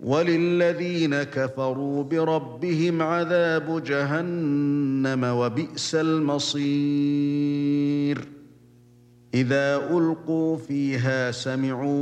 وَلِلَّذِينَ كَفَرُوا بِرَبِّهِمْ عَذَابُ جَهَنَّمَ وَبِئْسَ الْمَصِيرُ إِذَا أُلْقُوا فِيهَا سَمِعُوا